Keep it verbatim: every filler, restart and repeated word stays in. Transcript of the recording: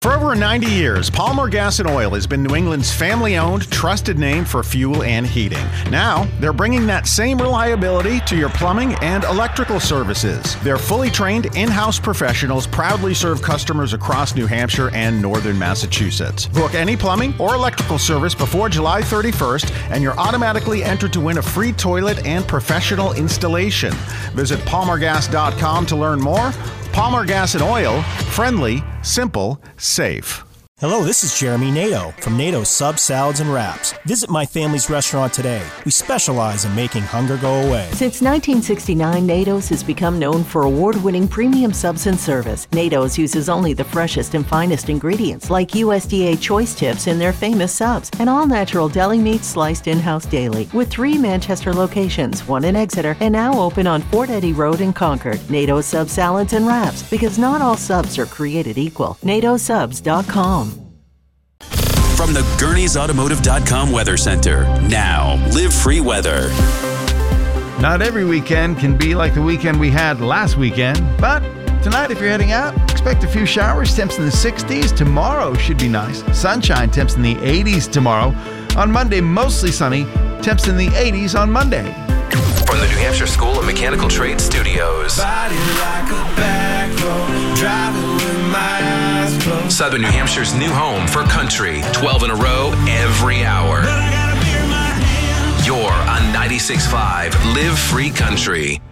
For over ninety years, Palmer Gas and Oil has been New England's family-owned, trusted name for fuel and heating. Now, they're bringing that same reliability to your plumbing and electrical services. Their fully trained in-house professionals proudly serve customers across New Hampshire and northern Massachusetts. Book any plumbing or electrical service before July thirty-first, and you're automatically entered to win a free toilet and professional installation. Visit palmer gas dot com to learn more. Palmer Gas and Oil, friendly, simple, safe. Hello, this is Jeremy Nato from Nato's Subs, Salads, and Wraps. Visit my family's restaurant today. We specialize in making hunger go away. Since nineteen sixty-nine, Nato's has become known for award-winning premium subs and service. Nato's uses only the freshest and finest ingredients, like U S D A choice tips in their famous subs, and all-natural deli meat sliced in-house daily. With three Manchester locations, one in Exeter, and now open on Fort Eddy Road in Concord. Nato's Subs, Salads, and Wraps, because not all subs are created equal. nato subs dot com. From the Gurney's Automotive dot com Weather Center. Now, Live Free Weather. Not every weekend can be like the weekend we had last weekend, but tonight if you're heading out, expect a few showers, temps in the sixties. Tomorrow should be nice. Sunshine, temps in the eighties tomorrow. On Monday, mostly sunny, temps in the eighties on Monday. From the New Hampshire School of Mechanical Trades Studios. Body like a back road, driving with my eyes closed. Southern New Hampshire's new home for country. twelve in a row, every hour. But I got a beer in my hand. You're on ninety-six point five Live Free Country.